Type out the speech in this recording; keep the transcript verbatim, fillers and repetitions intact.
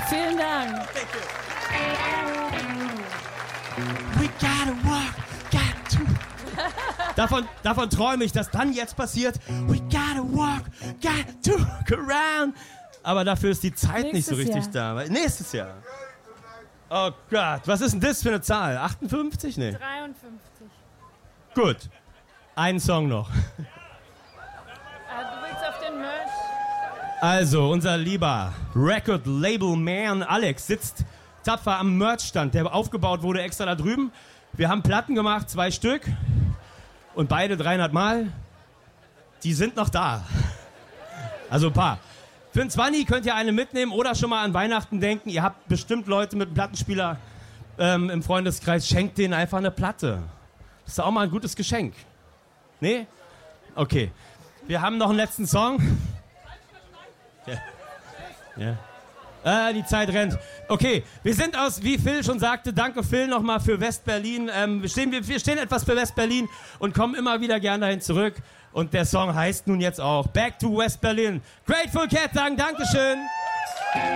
Vielen Dank. We gotta walk, got to. Davon, davon träume ich, dass dann jetzt passiert. We gotta walk, got to look around. Aber dafür ist die Zeit Nächstes nicht so richtig Jahr. da. Weil, nächstes Jahr. Oh Gott, was ist denn das für eine Zahl? achtundfünfzig? Nee. dreiundfünfzig. Gut. Einen Song noch. Ah, du willst auf den Merch? Also, unser lieber Record-Label-Man Alex sitzt tapfer am Merchstand, der aufgebaut wurde extra da drüben. Wir haben Platten gemacht, zwei Stück. Und beide dreihundert Mal. Die sind noch da. Also ein paar. Für einen Zwanni könnt ihr eine mitnehmen oder schon mal an Weihnachten denken. Ihr habt bestimmt Leute mit einem Plattenspieler ähm, im Freundeskreis. Schenkt denen einfach eine Platte. Das ist auch mal ein gutes Geschenk. Nee? Okay. Wir haben noch einen letzten Song. Ja. Ja. Äh, die Zeit rennt. Okay, wir sind aus, wie Phil schon sagte, danke Phil nochmal für West-Berlin. Ähm, wir, stehen, wir stehen etwas für West-Berlin und kommen immer wieder gern dahin zurück. Und der Song heißt nun jetzt auch Back to West-Berlin. Grateful Cat sagen Dankeschön.